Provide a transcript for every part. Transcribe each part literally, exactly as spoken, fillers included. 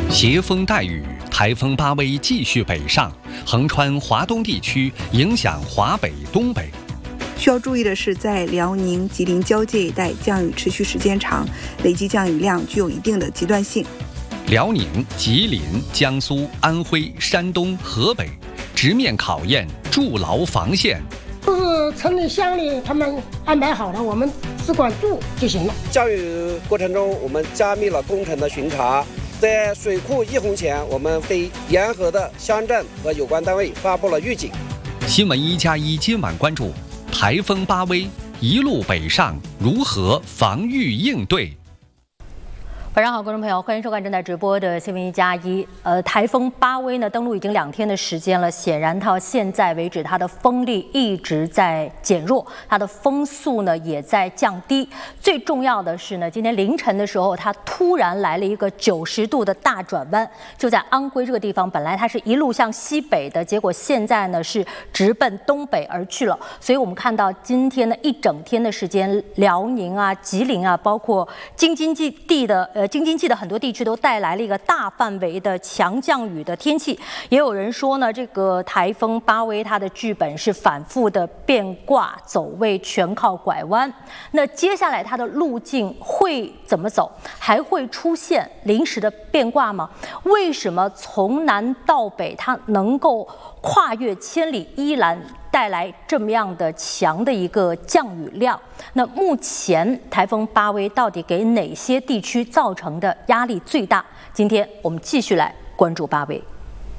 携风带雨，台风巴威继续北上，横穿华东地区，影响华北、东北。 需要注意的是，在辽宁、吉林交界一带降雨持续时间长，累计降雨量具有一定的极端性。 辽宁、吉林、江苏、安徽、山东、河北直面考验，筑牢防线。 都是城里乡里他们安排好了，我们只管住就行了。 降雨过程中，我们加密了工程的巡查。在水库溢洪前，我们对沿河的乡镇和有关单位发布了预警。 新闻一加一今晚关注台风巴威一路北上，如何防御应对？ 晚上好，观众朋友，欢迎收看正在直播的新闻一加一。呃，台风巴威呢登陆已经两天的时间了，显然到现在为止，它的风力一直在减弱，它的风速呢也在降低。最重要的是呢，今天凌晨的时候，它突然来了一个九十度的大转弯，就在安徽这个地方，本来它是一路向西北的，结果现在呢是直奔东北而去了。所以我们看到今天的一整天的时间，辽宁啊、吉林啊，包括京津冀的呃。京津冀的很多地区都带来了一个大范围的强降雨的天气，也有人说呢，这个台风巴威它的剧本是反复的变卦走位，全靠拐弯。那接下来它的路径会怎么走？还会出现临时的变卦吗？为什么从南到北它能够跨越千里，依然带来这么样的强的一个降雨量？那目前台风巴威到底给哪些地区造成的压力最大？今天我们继续来关注巴威。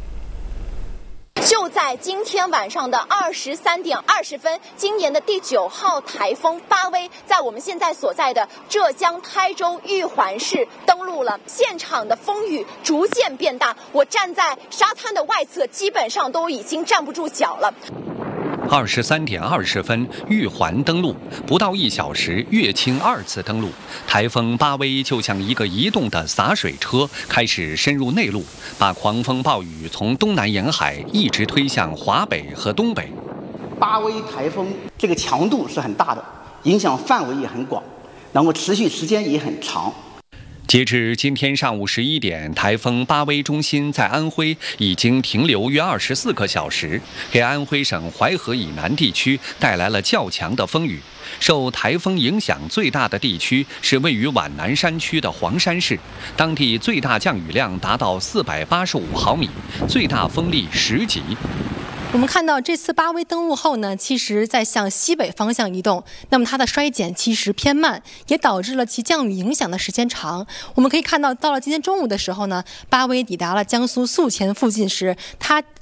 就在今天晚上的二十三点二十分，今年的第九号台风巴威在我们现在所在的浙江台州玉环市登陆了。现场的风雨逐渐变大，我站在沙滩的外侧，基本上都已经站不住脚了。 二十三点二十分，玉环登陆，不到一小时，乐清二次登陆。台风巴威就像一个移动的洒水车，开始深入内陆，把狂风暴雨从东南沿海一直推向华北和东北。 巴威台风这个强度是很大的，影响范围也很广，然后持续时间也很长。 截至今天上午十一点，台风巴威中心在安徽已经停留约二十四个小时，给安徽省淮河以南地区带来了较强的风雨。受台风影响最大的地区是位于皖南山区的黄山市，当地最大降雨量达到四百八十五毫米，最大风力十级。 我们看到这次巴威登陆后呢，其实在向西北方向移动，那么它的衰减其实偏慢，也导致了其降雨影响的时间长。我们可以看到，到了今天中午的时候呢，巴威抵达了江苏宿迁附近时，它